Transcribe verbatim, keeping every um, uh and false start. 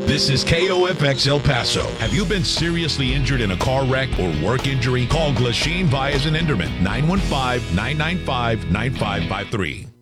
This is K O F X El Paso. Have you been seriously injured in a car wreck or work injury? Call Glasheen Baez and Enderman, nine one five, nine nine five, nine five five three.